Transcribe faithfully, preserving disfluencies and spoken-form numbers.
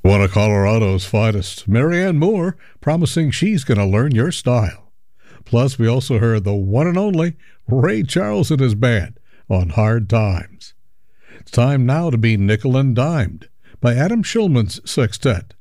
One of Colorado's finest, Marianne Moore, promising she's going to learn your style. Plus, we also heard the one and only Ray Charles and his band on Hard Times. It's time now to be nickel and dimed by Adam Shulman's Sextet.